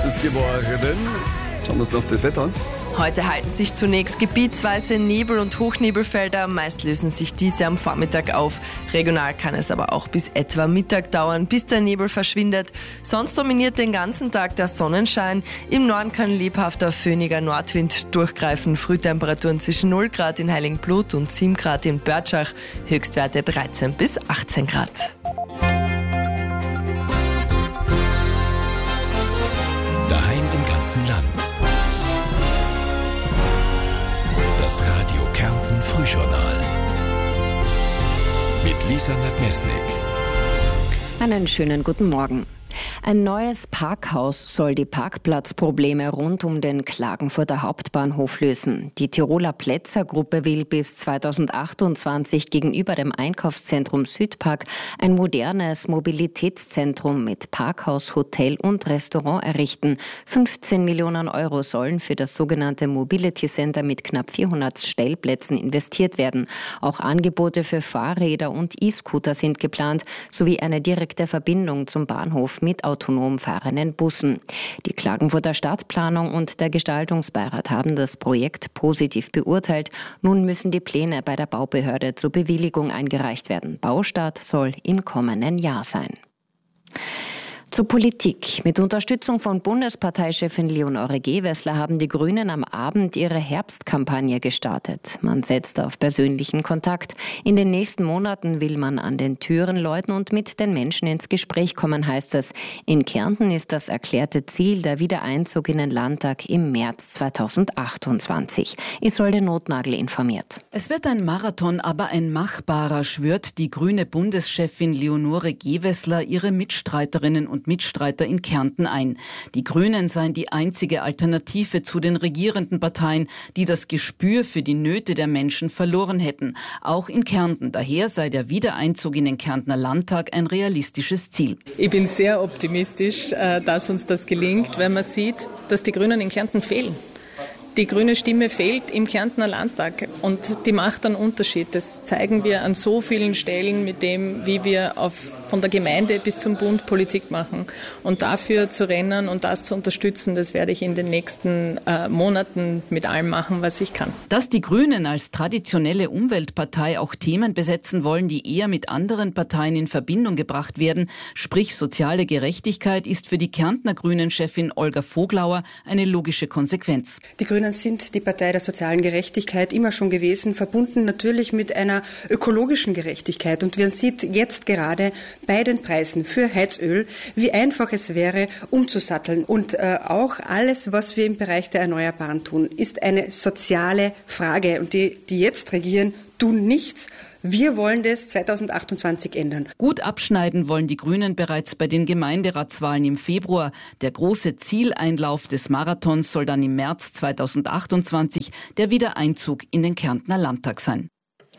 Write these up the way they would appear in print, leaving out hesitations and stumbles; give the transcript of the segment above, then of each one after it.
es geworden. Schauen wir uns noch das Wetter an. Heute halten sich zunächst gebietsweise Nebel- und Hochnebelfelder. Meist lösen sich diese am Vormittag auf. Regional kann es aber auch bis etwa Mittag dauern, bis der Nebel verschwindet. Sonst dominiert den ganzen Tag der Sonnenschein. Im Norden kann lebhafter, föhniger Nordwind durchgreifen. Frühtemperaturen zwischen 0 Grad in Heiligenblut und 7 Grad in Börtschach. Höchstwerte 13 bis 18 Grad. Daheim im ganzen Land. Das Radio Kärnten Frühjournal mit Lisa Nadmesnik. Einen schönen guten Morgen. Ein neues Parkhaus soll die Parkplatzprobleme rund um den Klagenfurter Hauptbahnhof lösen. Die Tiroler Plätzer-Gruppe will bis 2028 gegenüber dem Einkaufszentrum Südpark ein modernes Mobilitätszentrum mit Parkhaus, Hotel und Restaurant errichten. 15 Millionen Euro sollen für das sogenannte Mobility Center mit knapp 400 Stellplätzen investiert werden. Auch Angebote für Fahrräder und E-Scooter sind geplant, sowie eine direkte Verbindung zum Bahnhof mit autonom fahrenden Bussen. Die Klagenfurter Stadtplanung und der Gestaltungsbeirat haben das Projekt positiv beurteilt. Nun müssen die Pläne bei der Baubehörde zur Bewilligung eingereicht werden. Baustart soll im kommenden Jahr sein. Zur Politik. Mit Unterstützung von Bundesparteichefin Leonore Gewessler haben die Grünen am Abend ihre Herbstkampagne gestartet. Man setzt auf persönlichen Kontakt. In den nächsten Monaten will man an den Türen läuten und mit den Menschen ins Gespräch kommen, heißt es. In Kärnten ist das erklärte Ziel der Wiedereinzug in den Landtag im März 2028. Isolde Notnagel informiert. Es wird ein Marathon, aber ein machbarer, schwört die grüne Bundeschefin Leonore Gewessler ihre Mitstreiterinnen und Mitstreiter in Kärnten ein. Die Grünen seien die einzige Alternative zu den regierenden Parteien, die das Gespür für die Nöte der Menschen verloren hätten. Auch in Kärnten. Daher sei der Wiedereinzug in den Kärntner Landtag ein realistisches Ziel. Ich bin sehr optimistisch, dass uns das gelingt, weil man sieht, dass die Grünen in Kärnten fehlen. Die grüne Stimme fehlt im Kärntner Landtag und die macht einen Unterschied. Das zeigen wir an so vielen Stellen mit dem, wie wir von der Gemeinde bis zum Bund Politik machen. Und dafür zu rennen und das zu unterstützen, das werde ich in den nächsten Monaten mit allem machen, was ich kann. Dass die Grünen als traditionelle Umweltpartei auch Themen besetzen wollen, die eher mit anderen Parteien in Verbindung gebracht werden, sprich soziale Gerechtigkeit, ist für die Kärntner Grünen-Chefin Olga Voglauer eine logische Konsequenz. Die Grünen sind die Partei der sozialen Gerechtigkeit immer schon gewesen, verbunden natürlich mit einer ökologischen Gerechtigkeit. Und man sieht jetzt gerade bei den Preisen für Heizöl, wie einfach es wäre, umzusatteln. Und auch alles, was wir im Bereich der Erneuerbaren tun, ist eine soziale Frage. Und die jetzt regieren, tun nichts. Wir wollen das 2028 ändern. Gut abschneiden wollen die Grünen bereits bei den Gemeinderatswahlen im Februar. Der große Zieleinlauf des Marathons soll dann im März 2028 der Wiedereinzug in den Kärntner Landtag sein.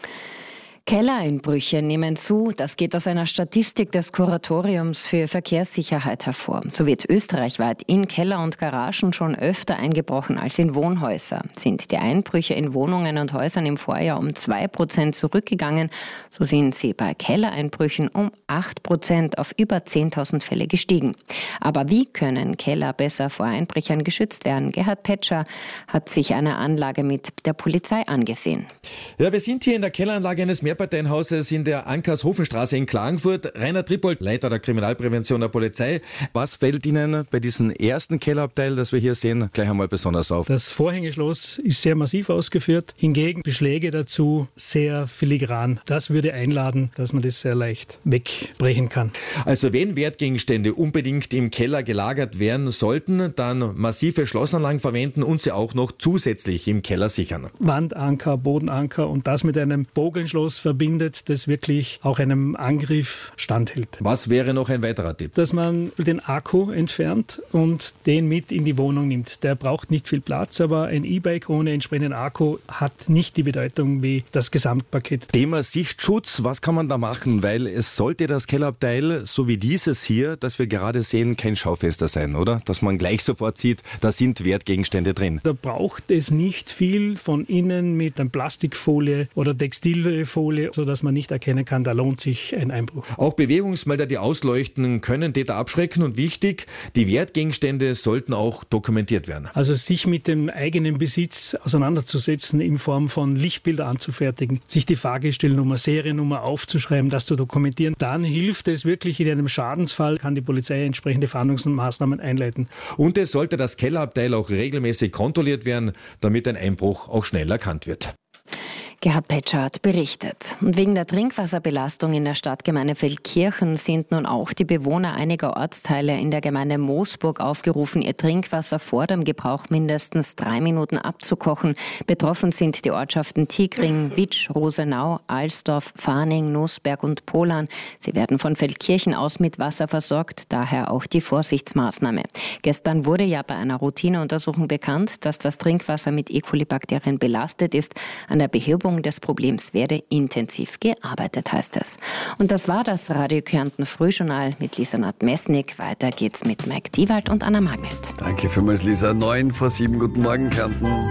Kellereinbrüche nehmen zu. Das geht aus einer Statistik des Kuratoriums für Verkehrssicherheit hervor. So wird österreichweit in Keller und Garagen schon öfter eingebrochen als in Wohnhäuser. Sind die Einbrüche in Wohnungen und Häusern im Vorjahr um 2% zurückgegangen, so sind sie bei Kellereinbrüchen um 8% auf über 10.000 Fälle gestiegen. Aber wie können Keller besser vor Einbrechern geschützt werden? Gerhard Petscher hat sich eine Anlage mit der Polizei angesehen. Ja, wir sind hier in der Kelleranlage eines Mehrparteienhauses in der Ankershofenstraße in Klagenfurt. Rainer Trippold, Leiter der Kriminalprävention der Polizei. Was fällt Ihnen bei diesem ersten Kellerabteil, das wir hier sehen, gleich einmal besonders auf? Das Vorhängeschloss ist sehr massiv ausgeführt. Hingegen Beschläge dazu sehr filigran. Das würde einladen, dass man das sehr leicht wegbrechen kann. Also wenn Wertgegenstände unbedingt im Keller gelagert werden sollten, dann massive Schlossanlagen verwenden und sie auch noch zusätzlich im Keller sichern. Wandanker, Bodenanker und das mit einem Bogenschloss verbindet, das wirklich auch einem Angriff standhält. Was wäre noch ein weiterer Tipp? Dass man den Akku entfernt und den mit in die Wohnung nimmt. Der braucht nicht viel Platz, aber ein E-Bike ohne entsprechenden Akku hat nicht die Bedeutung wie das Gesamtpaket. Thema Sichtschutz, was kann man da machen? Weil es sollte das Kellerabteil, so wie dieses hier, das wir gerade sehen, kein Schaufenster sein, oder? Dass man gleich sofort sieht, da sind Wertgegenstände drin. Da braucht es nicht viel von innen mit einer Plastikfolie oder Textilfolie Schutzfolie, sodass man nicht erkennen kann, da lohnt sich ein Einbruch. Auch Bewegungsmelder, die ausleuchten, können Täter abschrecken und wichtig, die Wertgegenstände sollten auch dokumentiert werden. Also sich mit dem eigenen Besitz auseinanderzusetzen in Form von Lichtbilder anzufertigen, sich die Fahrgestellnummer, Seriennummer aufzuschreiben, das zu dokumentieren, dann hilft es wirklich in einem Schadensfall, kann die Polizei entsprechende Fahndungsmaßnahmen einleiten. Und es sollte das Kellerabteil auch regelmäßig kontrolliert werden, damit ein Einbruch auch schnell erkannt wird. Gerhard Petscher hat berichtet. Und wegen der Trinkwasserbelastung in der Stadtgemeinde Feldkirchen sind nun auch die Bewohner einiger Ortsteile in der Gemeinde Moosburg aufgerufen, ihr Trinkwasser vor dem Gebrauch mindestens 3 Minuten abzukochen. Betroffen sind die Ortschaften Tigring, Witsch, Rosenau, Alsdorf, Farning, Nussberg und Polan. Sie werden von Feldkirchen aus mit Wasser versorgt, daher auch die Vorsichtsmaßnahme. Gestern wurde ja bei einer Routineuntersuchung bekannt, dass das Trinkwasser mit E. coli-Bakterien belastet ist. An der Behebung des Problems werde intensiv gearbeitet, heißt es. Und das war das Radio Kärnten Frühjournal mit Lisa Nath-Messnig. Weiter geht's mit Mike Diewald und Anna Magnet. Danke vielmals, Lisa. 9 vor 7. Guten Morgen, Kärnten.